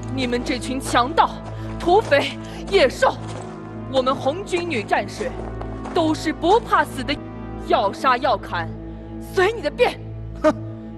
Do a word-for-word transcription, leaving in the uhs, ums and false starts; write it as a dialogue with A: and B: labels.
A: 你们这群强盗、土匪、野兽，我们红军女战士都是不怕死的，要杀要砍，随你的便。